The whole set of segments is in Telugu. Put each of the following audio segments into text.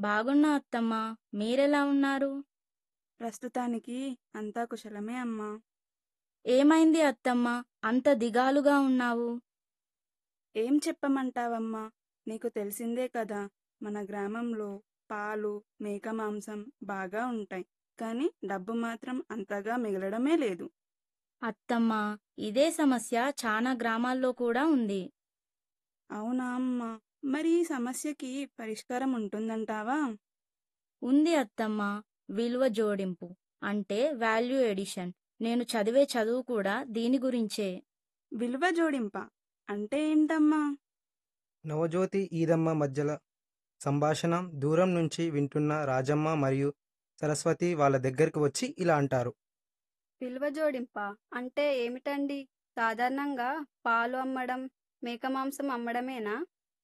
బాగున్నా అత్తమ్మా. మీరెలా ఉన్నారు? ప్రస్తుతానికి అంతా కుశలమే అమ్మా. ఏమైంది అత్తమ్మా? అంత దిగాలుగా ఉన్నావు? ఏం చెప్పమంటావమ్మా? నీకు తెలిసిందే కదా, మన గ్రామంలో పాలు, మేక మాంసం బాగా ఉంటాయి. కానీ డబ్బు మాత్రం అంతగా మిగలడమే లేదు. అత్తమ్మా, ఇదే సమస్య చానా గ్రామాల్లో కూడా ఉంది. అవునా అమ్మా? మరి ఈ సమస్యకి పరిష్కారం ఉంటుందంటావా? ఉంది అత్తమ్మా. విలువ జోడింపు అంటే వాల్యూ ఎడిషన్. నేను చదివే చదువు కూడా దీని గురించే. విలువ జోడింప అంటే ఏంటమ్మా? నవజ్యోతి ఈదమ్మ మధ్యల సంభాషణ దూరం నుంచి వింటున్న రాజమ్మ మరియు సరస్వతి వాళ్ళ దగ్గరికి వచ్చి ఇలా అంటారు. విలువ జోడింప అంటే ఏమిటండి? సాధారణంగా పాలు అమ్మడం, మేక మాంసం అమ్మడమేనా?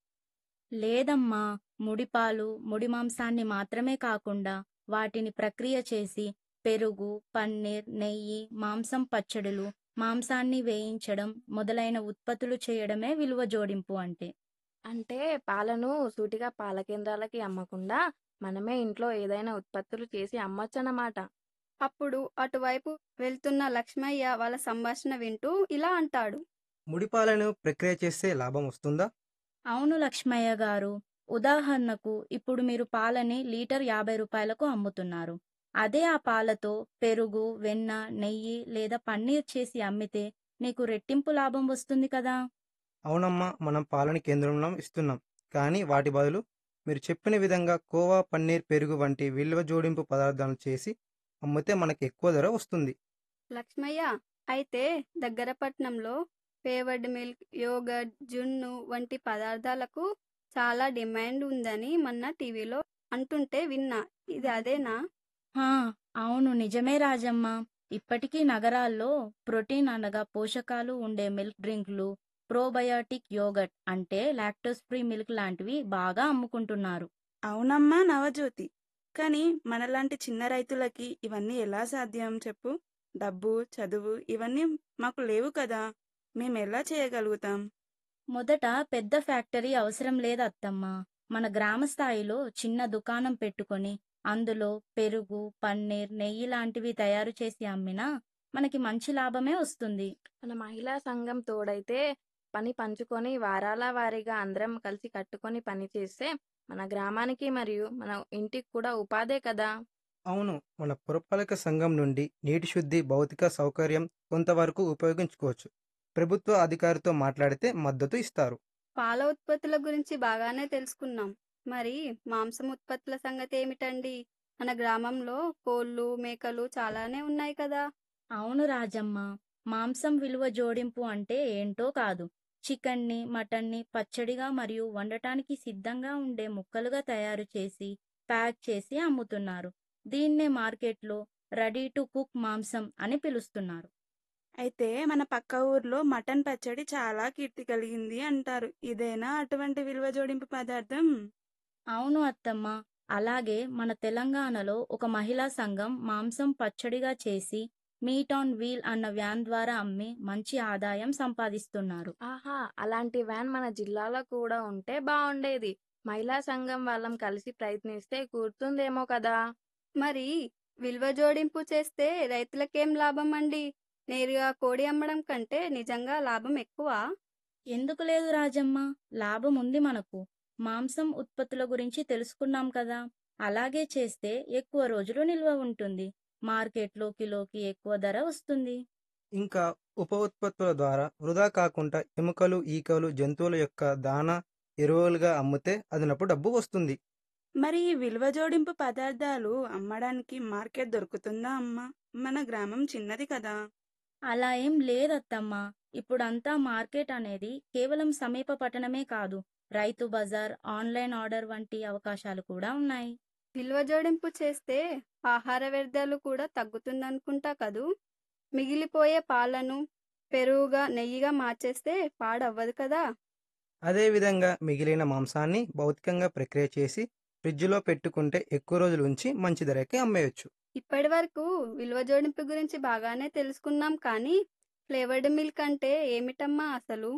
లేదమ్మా, ముడిపాలు, ముడి మాంసాన్ని మాత్రమే కాకుండా వాటిని ప్రక్రియ చేసి పెరుగు, పన్నీర్, నెయ్యి, మాంసం పచ్చడులు, మాంసాన్ని వేయించడం మొదలైన ఉత్పత్తులు చేయడమే విలువ జోడింపు అంటే. అంటే పాలను సూటిగా పాల కేంద్రాలకి అమ్మకుండా మనమే ఇంట్లో ఏదైనా ఉత్పత్తులు చేసి అమ్మొచ్చన్నమాట. అప్పుడు అటువైపు వెళ్తున్న లక్ష్మయ్య వాళ్ళ సంభాషణ వింటూ ఇలా అంటాడు. ముడిపాలను ప్రక్రియ చేస్తే లాభం వస్తుందా? అవును లక్ష్మయ్య గారు. ఉదాహరణకు ఇప్పుడు మీరు పాలని లీటర్ 50 రూపాయలకు అమ్ముతున్నారు. అదే ఆ పాలతో పెరుగు, వెన్న, నెయ్యి లేదా పన్నీర్ చేసి అమ్మితే నీకు రెట్టింపు లాభం వస్తుంది కదా. అవునమ్మా, మనం పాలని కేంద్రంలో ఇస్తున్నాం, కానీ వాటి బదులు మీరు చెప్పిన విధంగా కోవా, పన్నీర్, పెరుగు వంటి విలువ జోడింపు పదార్థాలను చేసి అమ్మితే మనకి ఎక్కువ ధర వస్తుంది. లక్ష్మయ్య, అయితే దగ్గరపట్నంలో పేవర్డ్ మిల్క్, యోగర్ట్, జున్ను వంటి పదార్థాలకు చాలా డిమాండ్ ఉందని మొన్న టీవీలో అంటుంటే విన్నా. ఇది అదేనా? హా, అవును నిజమే రాజమ్మ. ఇప్పటికీ నగరాల్లో ప్రోటీన్ అనగా పోషకాలు ఉండే మిల్క్ డ్రింక్లు, ప్రోబయాటిక్ యోగట్ అంటే లాక్టోస్ ఫ్రీ మిల్క్ లాంటివి బాగా అమ్ముకుంటున్నారు. అవునమ్మా నవజ్యోతి. కానీ మనలాంటి చిన్న రైతులకి ఇవన్నీ ఎలా సాధ్యం చెప్పు? డబ్బు, చదువు ఇవన్నీ మాకు లేవు కదా. మేమెలా చేయగలుగుతాం? మొదట పెద్ద ఫ్యాక్టరీ అవసరం లేదు అత్తమ్మ. మన గ్రామ స్థాయిలో చిన్న దుకాణం పెట్టుకొని అందులో పెరుగు, పన్నీర్, నెయ్యి లాంటివి తయారు చేసి అమ్మినా మనకి మంచి లాభమే వస్తుంది. మన మహిళా సంఘం తోడైతే పని పంచుకొని వారాల వారీగా అందరం కలిసి కట్టుకొని పని చేస్తే మన గ్రామానికి మరియు మన ఇంటికి కూడా ఉపాధే కదా. అవును, మన పురపాలక సంఘం నుండి నీటి శుద్ధి, భౌతిక సౌకర్యం కొంతవరకు ఉపయోగించుకోవచ్చు. ప్రభుత్వ అధికారితో మాట్లాడితే మద్దతు ఇస్తారు. పాల ఉత్పత్తుల గురించి బాగానే తెలుసుకున్నాం. మరి మాంసం ఉత్పత్తుల సంగతి ఏమిటండి? మన గ్రామంలో కోళ్ళు, మేకలు చాలానే ఉన్నాయి కదా. అవును రాజమ్మ. మాంసం విలువ జోడింపు అంటే ఏంటో కాదు. చికెన్ని, మటన్ని పచ్చడిగా మరియు వండటానికి సిద్ధంగా ఉండే ముక్కలుగా తయారు చేసి ప్యాక్ చేసి అమ్ముతున్నారు. దీన్నే మార్కెట్లో రెడీ టు కుక్ మాంసం అని పిలుస్తున్నారు. అయితే మన పక్క ఊర్లో మటన్ పచ్చడి చాలా కీర్తి కలిగింది అంటారు. ఇదేనా అటువంటి విలువ జోడింపు పదార్థం? అవును అత్తమ్మ. అలాగే మన తెలంగాణలో ఒక మహిళా సంఘం మాంసం పచ్చడిగా చేసి మీట్ ఆన్ వీల్ అన్న వ్యాన్ ద్వారా అమ్మి మంచి ఆదాయం సంపాదిస్తున్నారు. ఆహా, అలాంటి వ్యాన్ మన జిల్లాలో కూడా ఉంటే బాగుండేది. మహిళా సంఘం వాళ్ళం కలిసి ప్రయత్నిస్తే కూర్తుందేమో కదా. మరి విలువ జోడింపు చేస్తే రైతులకేం లాభం అండి? నేరుగా కోడి అమ్మడం కంటే నిజంగా లాభం ఎక్కువ. ఎందుకు లేదు రాజమ్మ, లాభం ఉంది మనకు. మాంసం ఉత్పత్తుల గురించి తెలుసుకున్నాం కదా. అలాగే చేస్తే ఎక్కువ రోజులు నిల్వ ఉంటుంది. మార్కెట్లో కిలోకి ఎక్కువ ధర వస్తుంది. ఇంకా ఉప ఉత్పత్తుల ద్వారా వృధా కాకుండా ఎముకలు, ఈకలు, జంతువుల యొక్క దానా ఎరువులుగా అమ్మితే అదనపు డబ్బు వస్తుంది. మరి ఈ విలువ జోడింపు పదార్థాలు అమ్మడానికి మార్కెట్ దొరుకుతుందా అమ్మా? మన గ్రామం చిన్నది కదా. అలా ఏం లేదత్తమ్మా. ఇప్పుడంతా మార్కెట్ అనేది కేవలం సమీప పట్టణమే కాదు, రైతు బజార్, ఆన్లైన్ ఆర్డర్ వంటి అవకాశాలు కూడా ఉన్నాయి. విలువ జోడింపు చేస్తే ఆహార వ్యర్థాలు కూడా తగ్గుతుందనుకుంటా కదూ. మిగిలిపోయే పాలను పెరుగుగా, నెయ్యిగా మార్చేస్తే పాడవ్వదు కదా. అదేవిధంగా మిగిలిన మాంసాన్ని భౌతికంగా ప్రక్రియ చేసి ఫ్రిడ్జ్లో పెట్టుకుంటే ఎక్కువ రోజులు ఉంచి మంచి ధరకే అమ్మేయచ్చు. ఇప్పటి వరకు విలువ జోడింపు గురించి బాగానే తెలుసుకున్నాం, కానీ ఫ్లేవర్డ్ మిల్క్ అంటే ఏమిటమ్మా అసలు?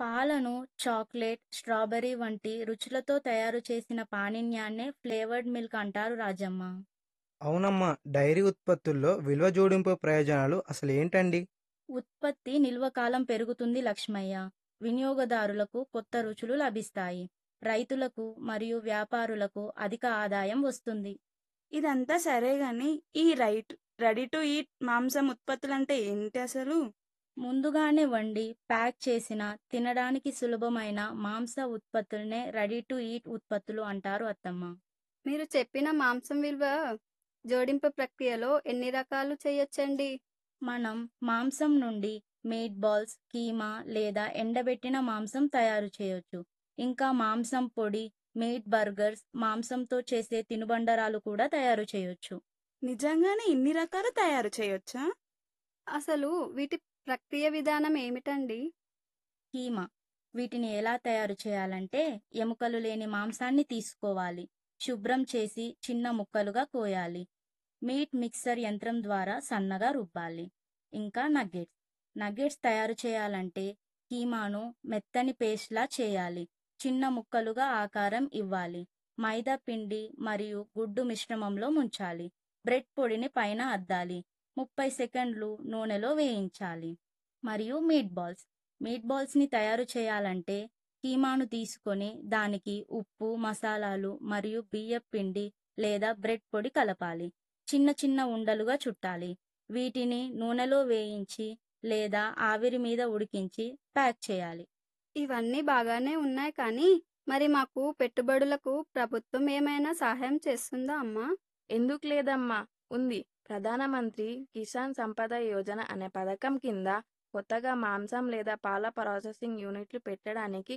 పాలను చాక్లెట్, స్ట్రాబెర్రీ వంటి రుచులతో తయారు చేసిన పానీయాన్నే ఫ్లేవర్డ్ మిల్క్ అంటారు రాజమ్మ. అవునమ్మా, డైరీ ఉత్పత్తుల్లో విలువ జోడింపు ప్రయోజనాలు అసలు ఏంటండి? ఉత్పత్తి నిల్వ కాలం పెరుగుతుంది లక్ష్మయ్య. వినియోగదారులకు కొత్త రుచులు లభిస్తాయి. రైతులకు మరియు వ్యాపారులకు అధిక ఆదాయం వస్తుంది. ఇదంతా సరే గాని ఈ రెడీ టు ఈట్ మాంసం ఉత్పత్తులంటే ఏంటి అసలు? ముందుగానే వండి ప్యాక్ చేసిన తినడానికి సులభమైన మాంస ఉత్పత్తులనే రెడీ టు ఈట్ ఉత్పత్తులు అంటారు అత్తమ్మ. మీరు చెప్పిన మాంసం విలువ జోడింపు ప్రక్రియలో ఎన్ని రకాలు చేయొచ్చండి? మనం మాంసం నుండి మీట్ బాల్స్, కీమా లేదా ఎండబెట్టిన మాంసం తయారు చేయొచ్చు. ఇంకా మాంసం పొడి, మీట్ బర్గర్స్, మాంసంతో చేసే తినుబండరాలు కూడా తయారు చేయొచ్చు. నిజంగానే ఇన్ని రకాలు తయారు చేయొచ్చా? అసలు వీటి ప్రక్రియ విధానం ఏమిటండి? కీమా. వీటిని ఎలా తయారు చేయాలంటే ఎముకలు లేని మాంసాన్ని తీసుకోవాలి. శుభ్రం చేసి చిన్న ముక్కలుగా కోయాలి. మీట్ మిక్సర్ యంత్రం ద్వారా సన్నగా రుబ్బాలి. ఇంకా నగ్గెట్స్. నగ్గెట్స్ తయారు చేయాలంటే కీమాను మెత్తని పేస్ట్లా చేయాలి. చిన్న ముక్కలుగా ఆకారం ఇవ్వాలి. మైదా పిండి మరియు గుడ్డు మిశ్రమంలో ముంచాలి. బ్రెడ్ పొడిని పైన అద్దాలి. 30 సెకండ్లు నూనెలో వేయించాలి. మరియు మీట్ బాల్స్. మీట్ బాల్స్ని తయారు చేయాలంటే కీమాను తీసుకొని దానికి ఉప్పు, మసాలాలు మరియు బియ్యపు పిండి లేదా బ్రెడ్ పొడి కలపాలి. చిన్న చిన్న ఉండలుగా చుట్టాలి. వీటిని నూనెలో వేయించి లేదా ఆవిరి మీద ఉడికించి ప్యాక్ చేయాలి. ఇవన్నీ బాగానే ఉన్నాయి కానీ మరి మాకు పెట్టుబడులకు ప్రభుత్వం ఏమైనా సహాయం చేస్తుందా అమ్మా? ఎందుకు లేదమ్మా, ఉంది. ప్రధానమంత్రి కిసాన్ సంపద యోజన అనే పథకం కింద కొత్తగా మాంసం లేదా పాల ప్రాసెసింగ్ యూనిట్లు పెట్టడానికి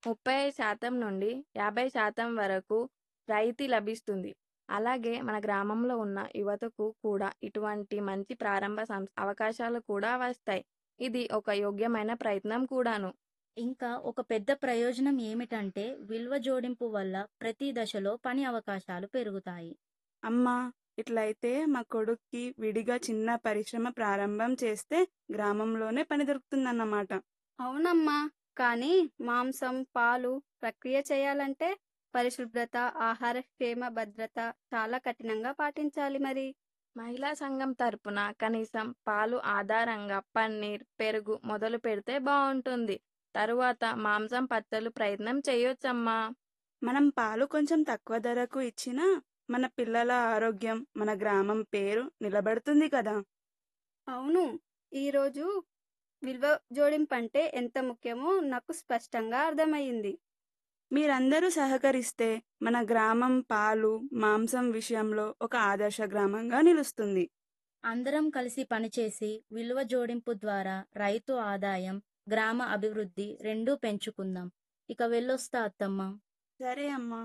35% నుండి 50% వరకు రాయితీ లభిస్తుంది. అలాగే మన గ్రామంలో ఉన్న యువతకు కూడా ఇటువంటి మంచి ప్రారంభ అవకాశాలు కూడా వస్తాయి. ఇది ఒక యోగ్యమైన ప్రయత్నం కూడాను. ఇంకా ఒక పెద్ద ప్రయోజనం ఏమిటంటే విలువ జోడింపు వల్ల ప్రతి దశలో పని అవకాశాలు పెరుగుతాయి. అమ్మా, ఇట్లయితే మా కొడుక్కి విడిగా చిన్న పరిశ్రమ ప్రారంభం చేస్తే గ్రామంలోనే పని దొరుకుతుందన్నమాట. అవునమ్మా, కానీ మాంసం, పాలు ప్రక్రియ చేయాలంటే పరిశుభ్రత, ఆహార క్షేమ భద్రత చాలా కఠినంగా పాటించాలి మరి. మహిళా సంఘం తరపున కనీసం పాలు ఆధారంగా పన్నీర్, పెరుగు మొదలు పెడితే బాగుంటుంది. తరువాత మాంసం పచ్చళ్ళు ప్రయత్నం చేయొచ్చమ్మా. మనం పాలు కొంచెం తక్కువ ధరకు ఇచ్చినా మన పిల్లల ఆరోగ్యం, మన గ్రామం పేరు నిలబడుతుంది కదా. అవును, ఈరోజు విలువ జోడింపు అంటే ఎంత ముఖ్యమో నాకు స్పష్టంగా అర్థమయ్యింది. మీరందరూ సహకరిస్తే మన గ్రామం పాలు, మాంసం విషయంలో ఒక ఆదర్శ గ్రామంగా నిలుస్తుంది. అందరం కలిసి పనిచేసి విలువ జోడింపు ద్వారా రైతు ఆదాయం, గ్రామ అభివృద్ధి రెండూ పెంచుకుందాం. ఇక వెళ్ళొస్తా అత్తమ్మ. సరే అమ్మా.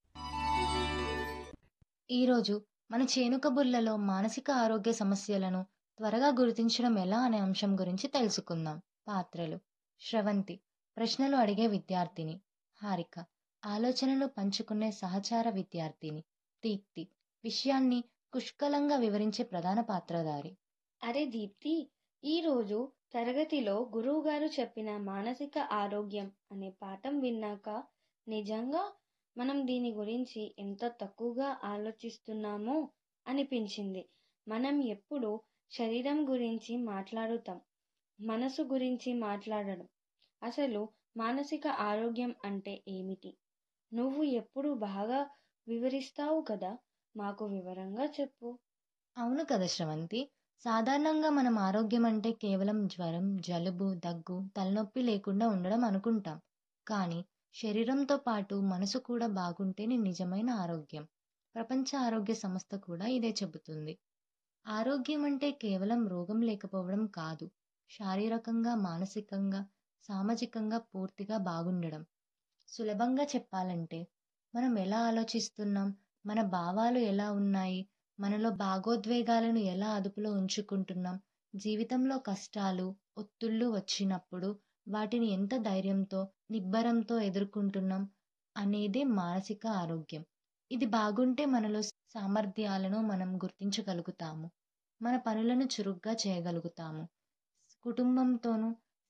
ఈరోజు మన చేను కబుర్లలో మానసిక ఆరోగ్య సమస్యలను త్వరగా గుర్తించడం ఎలా అనే అంశం గురించి తెలుసుకుందాం. పాత్రలు: శ్రవంతి, ప్రశ్నలు అడిగే విద్యార్థిని; హారిక, ఆలోచనలు పంచుకునే సహచార విద్యార్థిని; దీప్తి, విషయాన్ని పుష్కలంగా వివరించే ప్రధాన పాత్రధారి. అరే దీప్తి, ఈరోజు తరగతిలో గురువుగారు చెప్పిన మానసిక ఆరోగ్యం అనే పాఠం విన్నాక నిజంగా మనం దీని గురించి ఎంత తక్కువగా ఆలోచిస్తున్నామో అనిపించింది. మనం ఎప్పుడు శరీరం గురించి మాట్లాడుతాం, మనసు గురించి మాట్లాడడం. అసలు మానసిక ఆరోగ్యం అంటే ఏమిటి? నువ్వు ఎప్పుడు బాగా వివరిస్తావు కదా, మాకు వివరంగా చెప్పు. అవును కదా శ్రవంతి, సాధారణంగా మనం ఆరోగ్యం అంటే కేవలం జ్వరం, జలుబు, దగ్గు, తలనొప్పి లేకుండా ఉండడం అనుకుంటాం. కానీ శరీరంతో పాటు మనసు కూడా బాగుంటేనే నిజమైన ఆరోగ్యం. ప్రపంచ ఆరోగ్య సంస్థ కూడా ఇదే చెబుతుంది. ఆరోగ్యం అంటే కేవలం రోగం లేకపోవడం కాదు, శారీరకంగా, మానసికంగా, సామాజికంగా పూర్తిగా బాగుండడం. సులభంగా చెప్పాలంటే మనం ఎలా ఆలోచిస్తున్నాం, మన భావాలు ఎలా ఉన్నాయి, మనలో భాగోద్వేగాలను ఎలా అదుపులో ఉంచుకుంటున్నాం, జీవితంలో కష్టాలు, ఒత్తిళ్లు వచ్చినప్పుడు వాటిని ఎంత ధైర్యంతో, నిబ్బరంతో ఎదుర్కొంటున్నాం అనేదే మానసిక ఆరోగ్యం. ఇది బాగుంటే మనలో సామర్థ్యాలను మనం గుర్తించగలుగుతాము, మన పనులను చురుగ్గా చేయగలుగుతాము, కుటుంబంతోనూ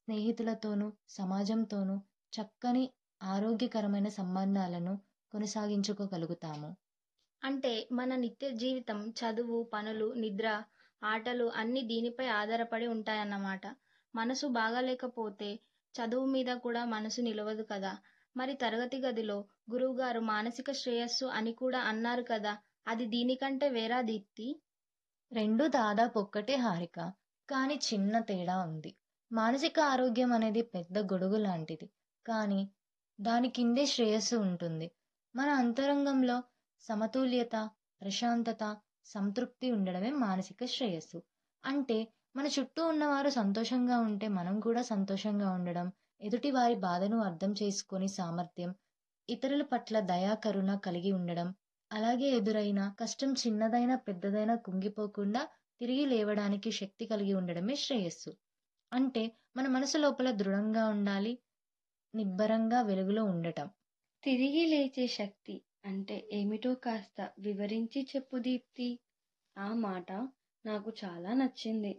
స్నేహితులతోనూ సమాజంతోనూ చక్కని ఆరోగ్యకరమైన సంబంధాలను కొనసాగించుకోగలుగుతాము. అంటే మన నిత్య జీవితం, చదువు, పనులు, నిద్ర, ఆటలు అన్నీ దీనిపై ఆధారపడి ఉంటాయన్నమాట. మనసు బాగాలేకపోతే చదువు మీద కూడా మనసు నిలవదు కదా. మరి తరగతి గదిలో గురువుగారు మానసిక శ్రేయస్సు అని కూడా అన్నారు కదా, అది దీనికంటే వేరా దీప్తి? రెండూ దాదాపు ఒక్కటే హారిక, కానీ చిన్న తేడా ఉంది. మానసిక ఆరోగ్యం అనేది పెద్ద గొడుగు లాంటిది, కానీ దాని కిందే శ్రేయస్సు ఉంటుంది. మన అంతరంగంలో సమతుల్యత, ప్రశాంతత, సంతృప్తి ఉండడమే మానసిక శ్రేయస్సు. అంటే మన చుట్టూ ఉన్నవారు సంతోషంగా ఉంటే మనం కూడా సంతోషంగా ఉండడం, ఎదుటి వారి బాధను అర్థం చేసుకొని సామర్థ్యం, ఇతరుల పట్ల దయా కరుణ కలిగి ఉండడం, అలాగే ఎదురైన కష్టం చిన్నదైనా పెద్దదైనా కుంగిపోకుండా తిరిగి లేవడానికి శక్తి కలిగి ఉండడమే శ్రేయస్సు. అంటే మన మనసు లోపల దృఢంగా ఉండాలి, నిబ్బరంగా వెలుగులో ఉండటం. తిరిగి లేచే శక్తి అంటే ఏమిటో కాస్త వివరించి చెప్పు దీప్తి. ఆ మాట నాకు చాలా నచ్చింది.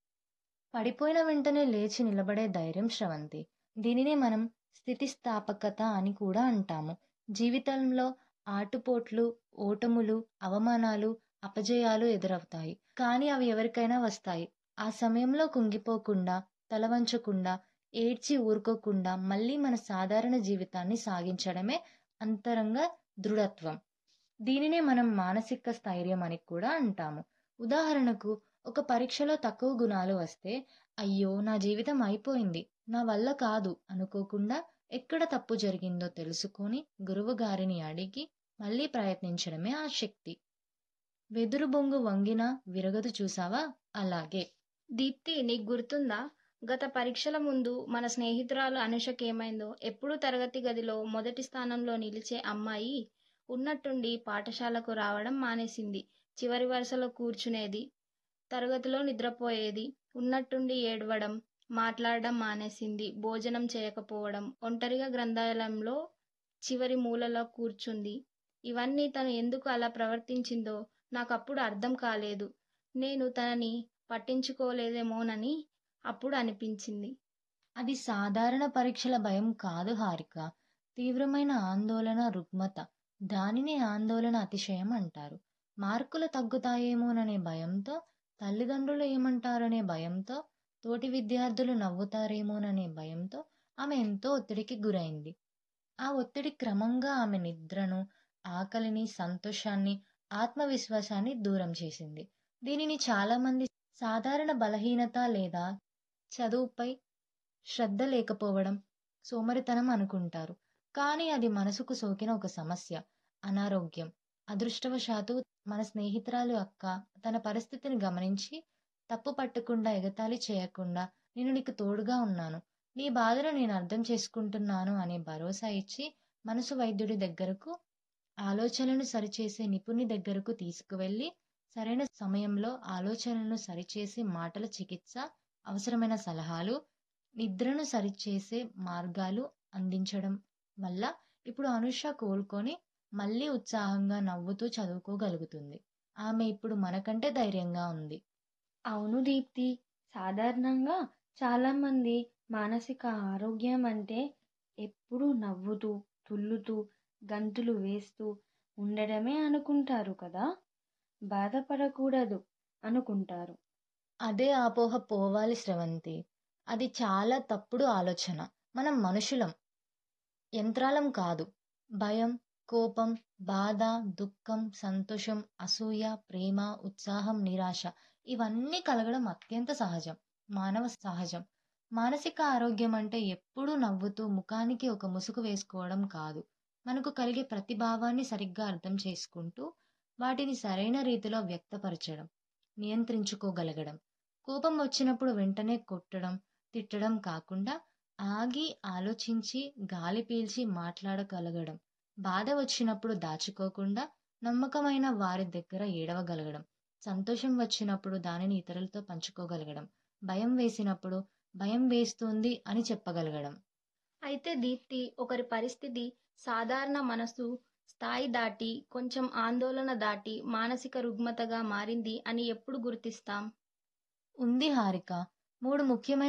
పడిపోయిన వెంటనే లేచి నిలబడే ధైర్యం స్రవంతి. దీనినే మనం స్థితిస్థాపకత అని కూడా అంటాము. జీవితంలో ఆటుపోట్లు, ఓటములు, అవమానాలు, అపజయాలు ఎదురవుతాయి. కానీ అవి ఎవరికైనా వస్తాయి. ఆ సమయంలో కుంగిపోకుండా, తలవంచకుండా, ఏడ్చి ఊరుకోకుండా మళ్ళీ మన సాధారణ జీవితాన్ని సాగించడమే అంతరంగ దృఢత్వం. దీనినే మనం మానసిక స్థైర్యం అని కూడా అంటాము. ఉదాహరణకు, ఒక పరీక్షలో తక్కువ గుణాలు వస్తే అయ్యో నా జీవితం అయిపోయింది, నా వల్ల కాదు అనుకోకుండా ఎక్కడ తప్పు జరిగిందో తెలుసుకొని గురువు గారిని అడిగి మళ్ళీ ప్రయత్నించడమే ఆ శక్తి. వెదురు బొంగు వంగినా విరగదు చూసావా, అలాగే. దీప్తి, నీకు గుర్తుందా, గత పరీక్షల ముందు మన స్నేహితురాలు అనుషకేమైందో? ఎప్పుడూ తరగతి గదిలో మొదటి స్థానంలో నిలిచే అమ్మాయి ఉన్నట్టుండి పాఠశాలకు రావడం మానేసింది. చివరి వరుసలో కూర్చునేది, తరగతిలో నిద్రపోయేది, ఉన్నట్టుండి ఏడవడం, మాట్లాడడం మానేసింది, భోజనం చేయకపోవడం, ఒంటరిగా గ్రంథాలయంలో చివరి మూలలో కూర్చుంది. ఇవన్నీ తను ఎందుకు అలా ప్రవర్తించిందో నాకు అప్పుడు అర్థం కాలేదు. నేను తనని పట్టించుకోలేదేమోనని అప్పుడు అనిపించింది. అది సాధారణ పరీక్షల భయం కాదు హారిక, తీవ్రమైన ఆందోళన, రుగ్మత. దానిని ఆందోళన అతిశయం అంటారు. మార్కులు తగ్గుతాయేమోననే భయంతో, తల్లిదండ్రులు ఏమంటారనే భయంతో, తోటి విద్యార్థులు నవ్వుతారేమోననే భయంతో ఆమె ఎంతో ఒత్తిడికి గురైంది. ఆ ఒత్తిడి క్రమంగా ఆమె నిద్రను, ఆకలిని, సంతోషాన్ని, ఆత్మవిశ్వాసాన్ని దూరం చేసింది. దీనిని చాలామంది సాధారణ బలహీనత లేదా చదువుపై శ్రద్ధ లేకపోవడం, సోమరితనం అనుకుంటారు. కానీ అది మనసుకు సోకిన ఒక సమస్య, అనారోగ్యం. అదృష్టవశాత్తు మన స్నేహితురాలు అక్క తన పరిస్థితిని గమనించి తప్పు పట్టకుండా, ఎగతాళి చేయకుండా నేను నీకు తోడుగా ఉన్నాను, నీ బాధను నేను అర్థం చేసుకుంటున్నాను అనే భరోసా ఇచ్చి మనసు వైద్యుడి దగ్గరకు, ఆలోచనలను సరిచేసే నిపుణుని దగ్గరకు తీసుకువెళ్ళి సరైన సమయంలో ఆలోచనలను సరిచేసి మాటల చికిత్స, అవసరమైన సలహాలు, నిద్రను సరిచేసే మార్గాలు అందించడం వల్ల ఇప్పుడు అనుష కోలుకొని మళ్ళీ ఉత్సాహంగా నవ్వుతూ చదువుకోగలుగుతుంది. ఆమె ఇప్పుడు మనకంటే ధైర్యంగా ఉంది. అవును దీప్తి, సాధారణంగా చాలామంది మానసిక ఆరోగ్యం అంటే ఎప్పుడూ నవ్వుతూ, తుల్లుతూ, గంతులు వేస్తూ ఉండడమే అనుకుంటారు కదా. బాధపడకూడదు అనుకుంటారు. అదే అపోహ పోవాలి స్రవంతి. అది చాలా తప్పుడు ఆలోచన. మనం మనుషులం, యంత్రాలం కాదు. భయం, కోపం, బాధ, దుఃఖం, సంతోషం, అసూయ, ప్రేమ, ఉత్సాహం, నిరాశ ఇవన్నీ కలగడం అత్యంత సహజం, మానవ సహజం. మానసిక ఆరోగ్యం అంటే ఎప్పుడూ నవ్వుతూ ముఖానికి ఒక ముసుగు వేసుకోవడం కాదు. మనకు కలిగే ప్రతి భావాన్ని సరిగ్గా అర్థం చేసుకుంటూ వాటిని సరైన రీతిలో వ్యక్తపరచడం, నియంత్రించుకోగలగడం. కోపం వచ్చినప్పుడు వెంటనే కొట్టడం, తిట్టడం కాకుండా ఆగి ఆలోచించి గాలి పీల్చి మాట్లాడగలగడం. బాధ వచ్చినప్పుడు దాచుకోకుండా నమ్మకమైన వారి దగ్గర ఏడవగలగడం. సంతోషం వచ్చినప్పుడు దానిని ఇతరులతో పంచుకోగలగడం. భయం వేసినప్పుడు భయం వేస్తుంది అని చెప్పగలగడం. అయితే దీప్తి, ఒకరి పరిస్థితి సాధారణ మనసు స్థాయి దాటి, కొంచెం ఆందోళన దాటి మానసిక రుగ్మతగా మారింది అని ఎప్పుడు గుర్తిస్తాం? ఉంది హారిక. 3 ముఖ్యమైన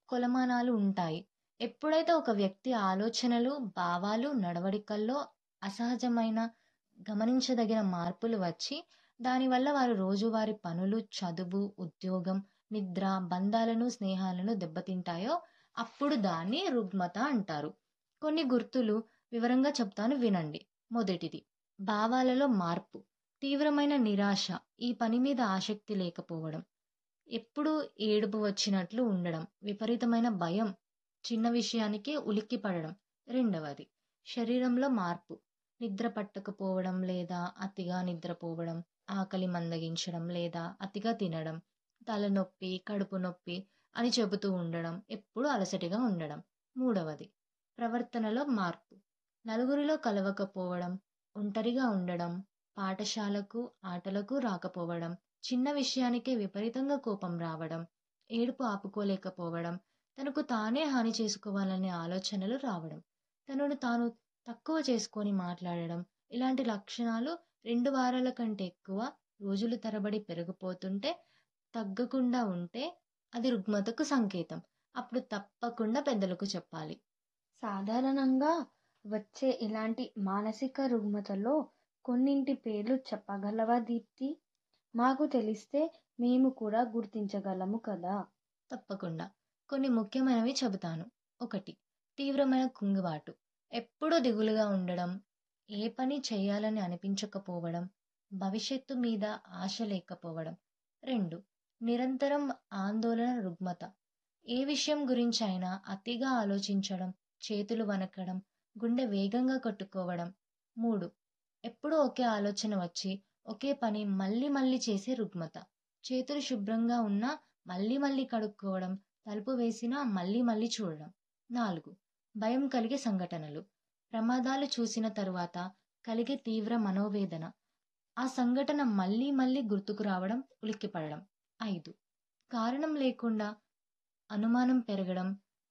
కొలమానాలు ఉంటాయి. ఎప్పుడైతే ఒక వ్యక్తి ఆలోచనలు, భావాలు, నడవడికల్లో అసహజమైన, గమనించదగిన మార్పులు వచ్చి దానివల్ల వారు రోజువారీ పనులు, చదువు, ఉద్యోగం, నిద్ర, బంధాలను, స్నేహాలను దెబ్బతింటాయో అప్పుడు దాన్ని రుగ్మత అంటారు. కొన్ని గుర్తులు వివరంగా చెప్తాను వినండి. మొదటిది, భావాలలో మార్పు. తీవ్రమైన నిరాశ, ఈ పని మీద ఆసక్తి లేకపోవడం, ఎప్పుడూ ఏడుపు వచ్చినట్లు ఉండడం, విపరీతమైన భయం, చిన్న విషయానికి ఉలిక్కి పడడం. రెండవది, శరీరంలో మార్పు. నిద్ర పట్టకపోవడం లేదా అతిగా నిద్రపోవడం, ఆకలి మందగించడం లేదా అతిగా తినడం, తలనొప్పి, కడుపు నొప్పి అని చెబుతూ ఉండడం, ఎప్పుడూ అలసటిగా ఉండడం. మూడవది, ప్రవర్తనలో మార్పు. నలుగురిలో కలవకపోవడం, ఒంటరిగా ఉండడం, పాఠశాలకు, ఆటలకు రాకపోవడం, చిన్న విషయానికే విపరీతంగా కోపం రావడం, ఏడుపు ఆపుకోలేకపోవడం, తనకు తానే హాని చేసుకోవాలనే ఆలోచనలు రావడం, తనను తాను తక్కువ చేసుకొని మాట్లాడడం. ఇలాంటి లక్షణాలు 2 వారాల కంటే ఎక్కువ రోజులు తరబడి పెరిగిపోతుంటే, తగ్గకుండా ఉంటే అది రుగ్మతకు సంకేతం. అప్పుడు తప్పకుండా పెద్దలకు చెప్పాలి. సాధారణంగా వచ్చే ఇలాంటి మానసిక రుగ్మతలో కొన్నింటి పేర్లు చెప్పగలవా దీప్తి? మాకు తెలిస్తే మేము కూడా గుర్తించగలము కదా. తప్పకుండా కొన్ని ముఖ్యమైనవి చెబుతాను. 1, తీవ్రమైన కుంగుబాటు. ఎప్పుడూ దిగులుగా ఉండడం, ఏ పని చేయాలని అనిపించకపోవడం, భవిష్యత్తు మీద ఆశ లేకపోవడం. 2, నిరంతరం ఆందోళన రుగ్మత. ఏ విషయం గురించైనా అతిగా ఆలోచించడం, చేతులు వణకడం, గుండె వేగంగా కొట్టుకోవడం. 3, ఎప్పుడూ ఒకే ఆలోచన వచ్చి ఒకే పని మళ్ళీ మళ్ళీ చేసే రుగ్మత. చేతులు శుభ్రంగా ఉన్నా మళ్ళీ మళ్ళీ కడుక్కోవడం, తలుపు వేసినా మళ్ళీ మళ్ళీ చూడడం. 4, భయం కలిగే సంఘటనలు. ప్రమాదాలు చూసిన తరువాత కలిగే తీవ్ర మనోవేదన, ఆ సంఘటన మళ్ళీ మళ్ళీ గుర్తుకు రావడం, ఉలిక్కిపడడం. 5, కారణం లేకుండా అనుమానం పెరగడం,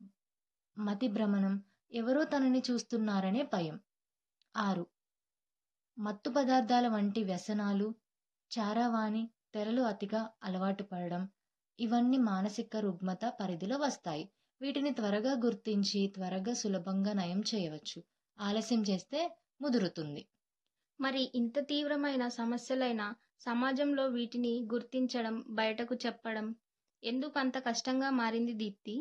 మతి భ్రమణం, ఎవరో తనని చూస్తున్నారనే భయం. 6, మత్తు పదార్థాల వంటి వ్యసనాలు, చారావాణి, తెరలు అతిగా అలవాటు పడడం. ఇవన్నీ మానసిక రుగ్మత పరిధిలో వస్తాయి. వీటిని త్వరగా గుర్తించి త్వరగా సులభంగా నయం చేయవచ్చు. ఆలస్యం చేస్తే ముదురుతుంది. మరి ఇంత తీవ్రమైన సమస్యలైన సమాజంలో వీటిని గుర్తించడం, బయటకు చెప్పడం ఎందుకు అంత కష్టంగా మారింది దీప్తి?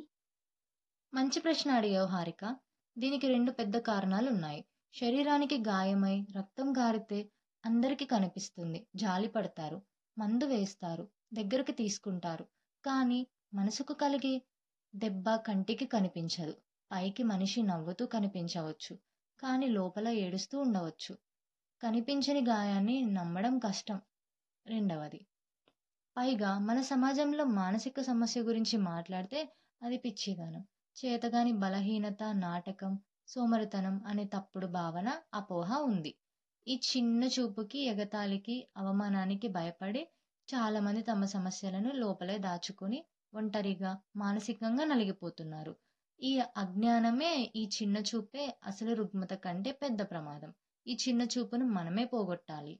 మంచి ప్రశ్న అడిగావు హారిక. దీనికి 2 పెద్ద కారణాలున్నాయి. శరీరానికి గాయమై రక్తం గారితే అందరికీ కనిపిస్తుంది, జాలి పడతారు, మందు వేస్తారు, దగ్గరికి తీసుకుంటారు. కానీ మనసుకు కలిగే దెబ్బ కంటికి కనిపించదు. పైకి మనిషి నవ్వుతూ కనిపించవచ్చు, కానీ లోపల ఏడుస్తూ ఉండవచ్చు. కనిపించని గాయాన్ని నమ్మడం కష్టం. రెండవది, పైగా మన సమాజంలో మానసిక సమస్య గురించి మాట్లాడితే అది పిచ్చిదనం, చేతగాని బలహీనత, నాటకం, సోమరితనం అనే తప్పుడు భావన, అపోహ ఉంది. ఈ చిన్న చూపుకి, ఎగతాళికి, అవమానానికి భయపడి చాలామంది తమ సమస్యలను లోపలే దాచుకొని ఒంటరిగా, మానసికంగా నలిగిపోతున్నారు. ఈ అజ్ఞానమే, ఈ చిన్న చూపే అసలు రుగ్మత కంటే పెద్ద ప్రమాదం. ఈ చిన్న చూపును మనమే పోగొట్టాలి.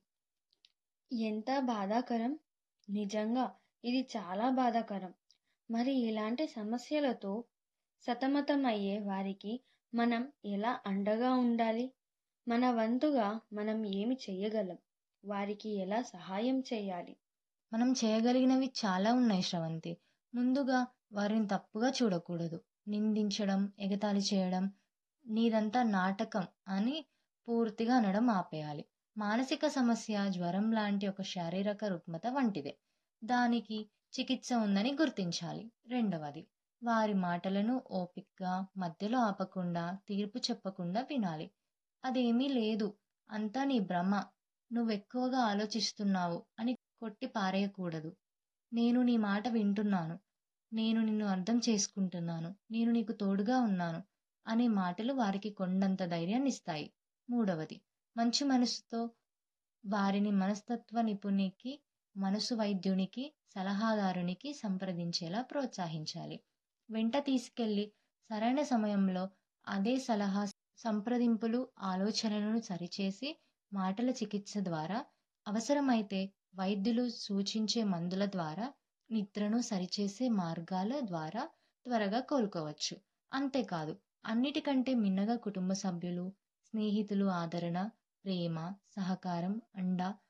ఎంత బాధాకరం! నిజంగా ఇది చాలా బాధాకరం. మరి ఇలాంటి సమస్యలతో సతమతమయ్యే వారికి మనం ఎలా అండగా ఉండాలి? మన వంతుగా మనం ఏమి చెయ్యగలం? వారికి ఎలా సహాయం చేయాలి? మనం చేయగలిగినవి చాలా ఉన్నాయి శ్రవంతి. ముందుగా వారిని తప్పుగా చూడకూడదు. నిందించడం, ఎగతాళి చేయడం, నీదంతా నాటకం అని పూర్తిగా అనడం ఆపేయాలి. మానసిక సమస్య జ్వరం లాంటి ఒక శారీరక రుగ్మత వంటిదే. దానికి చికిత్స ఉందని గుర్తించాలి. రెండవది, వారి మాటలను ఓపికగా, మధ్యలో ఆపకుండా, తీర్పు చెప్పకుండా వినాలి. అదేమీ లేదు, అంతా నీ భ్రమ, నువ్వెక్కువగా ఆలోచిస్తున్నావు అని కొట్టి పారేయకూడదు. నేను నీ మాట వింటున్నాను, నేను నిన్ను అర్థం చేసుకుంటున్నాను, నేను నీకు తోడుగా ఉన్నాను అనే మాటలు వారికి కొండంత ధైర్యాన్ని ఇస్తాయి. మూడవది, మంచి మనసుతో వారిని మనస్తత్వ నిపుణునికి, మనసు వైద్యునికి, సలహాదారునికి సంప్రదించేలా ప్రోత్సహించాలి. వెంట తీసుకెళ్లి సరైన సమయంలో అదే సలహా, సంప్రదింపులు, ఆలోచనలను సరిచేసి మాటల చికిత్స ద్వారా, అవసరమైతే వైద్యులు సూచించే మందుల ద్వారా, నిద్రను సరిచేసే మార్గాల ద్వారా త్వరగా కోలుకోవచ్చు. అంతేకాదు, అన్నిటికంటే మిన్నగా కుటుంబ సభ్యులు, స్నేహితులు ఆదరణ, ప్రేమ, సహకారం, అండ